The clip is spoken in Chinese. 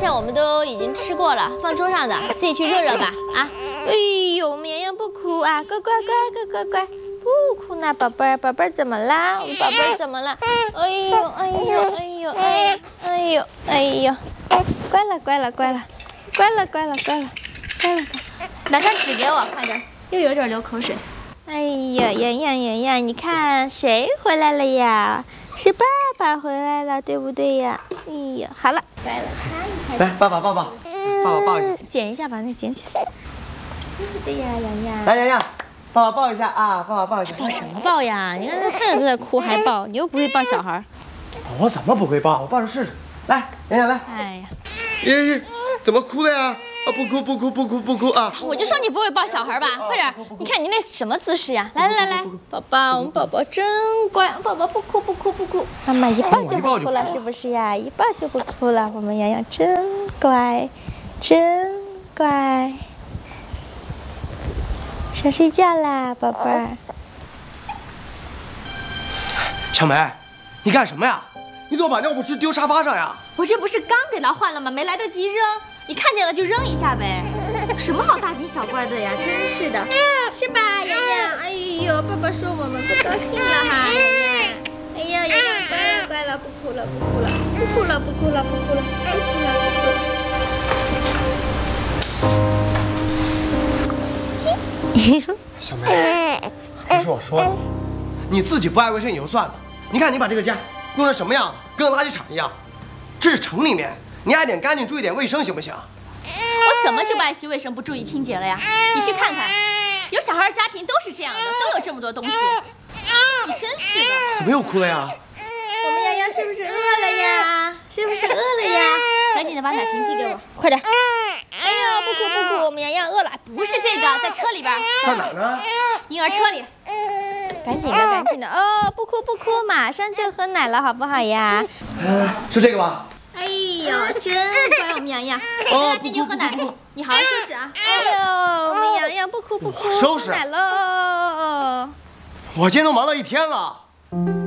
菜我们都已经吃过了，放桌上的，自己去热热吧。啊！ 哎呦，我们洋洋不哭啊，乖乖乖，乖乖乖，不哭呢，宝贝儿，宝贝儿怎么啦？我们宝贝儿怎么了？哎呦，哎呦，哎呦，哎呦，哎呦，哎呦，乖了，乖了，乖了，乖了，乖了，乖了，乖了， 拿张纸给我，快点，又有点流口水。 哎呀，洋洋洋洋，你看谁回来了呀？是爸爸回来了，对不对呀？哎呀，好了，乖了， 来，爸爸抱抱，爸爸抱一下， 捡一下，把那捡起来。对不对呀，洋洋？ 来，洋洋，爸爸抱一下啊，爸爸抱一下。 抱什么抱呀？你看他看着都在哭还抱，你又不会抱小孩。 我怎么不会抱？我抱着试试。来，洋洋来。 哎呀， 咦，怎么哭了呀？啊，不哭不哭不哭不哭啊！ 我就说你不会抱小孩吧，快点！你看你那什么姿势呀？来来来， 宝宝，我们宝宝真乖，宝宝不哭不哭不哭，妈妈一抱就不哭了，是不是呀？一抱就不哭了，我们洋洋真乖，真乖。想睡觉啦，宝贝儿。 小梅，你干什么呀？你怎么把尿不湿丢沙发上呀？ 我这不是刚给他换了吗？没来得及扔，你看见了就扔一下呗。什么好大惊小怪的呀？真是的， 是吧，洋洋？哎呦，爸爸说我们不高兴了哈，洋洋。哎呀，洋洋乖了乖了，不哭了不哭了，不哭了不哭了不哭了，不哭了不哭了。 小梅，不是我说的，你自己不爱卫生也就算了，你看你把这个家弄成什么样了，跟个垃圾场一样。这是城里面，你爱点干净，注意点卫生，行不行？ 我怎么就不爱惜卫生、不注意清洁了呀？你去看看，有小孩的家庭都是这样的，都有这么多东西。你真是的。 怎么又哭了呀？ 我们洋洋是不是饿了呀？是不是饿了呀？ 赶紧的把奶瓶递给我， 快点！哎呀，不哭不哭，我们洋洋饿了。 不是这个，在车里边。 在哪呢？ 婴儿车里。 赶紧的，赶紧的哦！不哭不哭，马上就喝奶了，好不好呀？ 是这个吧？ 哎呦，真乖，我们洋洋。 来，进去喝奶。你好好收拾啊！ 哎呦，我们洋洋不哭不哭， 收拾喝奶喽。 我今天都忙了一天了。